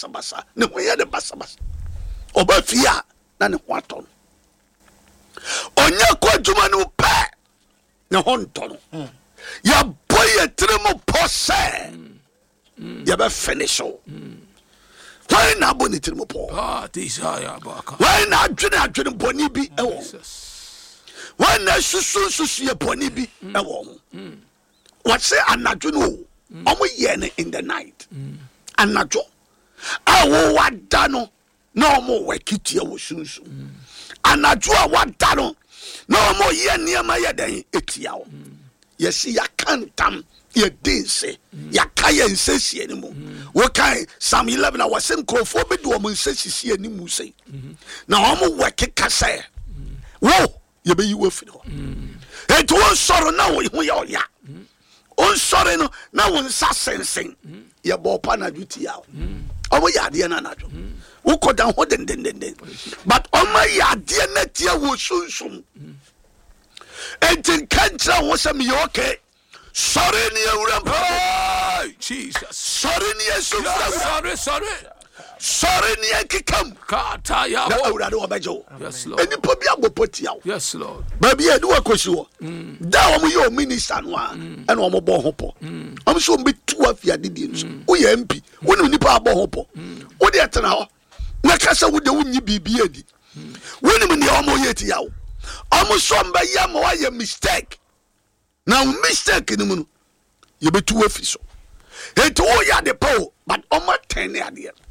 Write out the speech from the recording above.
basa ne ho ye de basa oba fia na ne ho aton onya ko adwuma no pe ne ho nton ya boye tremo pose ya be finish o why na boni tremo po desire baka why na adwene boni bi ewo why na susu ye boni bi ewo what say anadwo no omo ye ne in the night anadwo awo wada no na omo wakitia wo sunsu anadwo a wada no na omo ye niam ye den etia wo yesi yakantam ye dinse yakaya nsesie ni mu wo kai Psalm 11 na wasen krofo be do omo nsesie ni mu sei na omo wakeka say wo ye be yi wo fi ho eto won soro na wo ho ye oya on soro no na won sa sensen ye bo pa na duti ya omo yade na najo wo kodan ho den but omo yade na tie wo sunsum entin kantra wo se me okay sorry ni awura Jesus sorry ni yesu sorry ni ekikam kata ya na awura de obejo yes Lord eni po bi agopoti ya yes Lord baby e do akosi wo da wo yo minister no a ene wo bo ho po am so mbe tu afia de die nso wo ye mp wo ni nipa abo ho po wo de etena ho na kasa wo de wo nyi bibia di wo ni me ne o mo ye ti ya wo am so mba ya mo wa ye mistake now mistake ni mu no ye betu afi so eto wo ya de po but o ma ten ne ade